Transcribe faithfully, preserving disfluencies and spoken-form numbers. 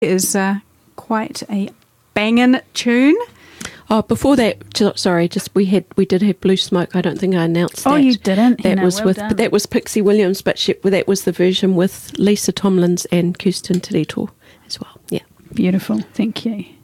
is uh, quite a banging tune. Oh, before that, j- sorry, just we had we did have Blue Smoke. I don't think I announced that. Oh, you didn't? That Hannah, was well with, done. but that was Pixie Williams, but she, that was the version with Lisa Tomlins and Kirsten Tirito as well. Yeah, beautiful. Thank you.